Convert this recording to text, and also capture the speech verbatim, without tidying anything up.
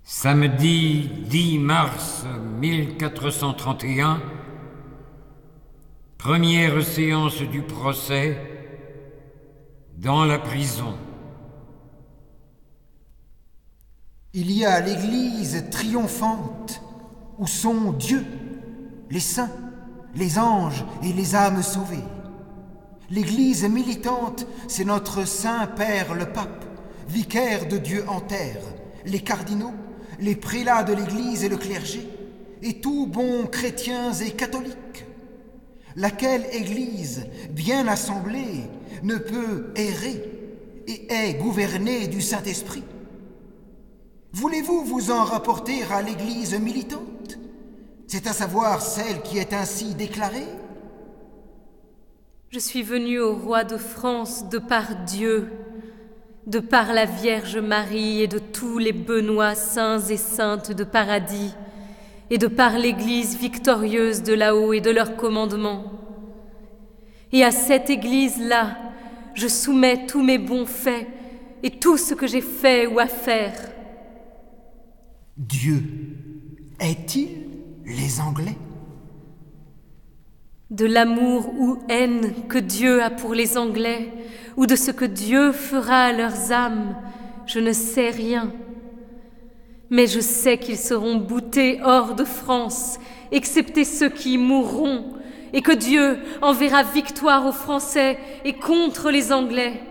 Samedi dix mars mille quatre cent trente et un, première séance du procès dans la prison. Il y a l'église triomphante où sont Dieu, les saints, les anges et les âmes sauvées. L'église militante, c'est notre Saint-Père le Pape, vicaire de Dieu en terre, les cardinaux, les prélats de l'église et le clergé, et tous bons chrétiens et catholiques. Laquelle église, bien assemblée, ne peut errer et est gouvernée du Saint-Esprit. Voulez-vous vous en rapporter à l'église militante? C'est à savoir celle qui est ainsi déclarée. Je suis venu au roi de France de par Dieu, de par la Vierge Marie et de tous les Benoît saints et saintes de paradis, et de par l'Église victorieuse de là-haut et de leurs commandements. Et à cette Église-là, je soumets tous mes bons faits et tout ce que j'ai fait ou à faire. Dieu est-il les Anglais? De l'amour ou haine que Dieu a pour les Anglais, ou de ce que Dieu fera à leurs âmes, je ne sais rien. Mais je sais qu'ils seront boutés hors de France, excepté ceux qui y mourront, et que Dieu enverra victoire aux Français et contre les Anglais.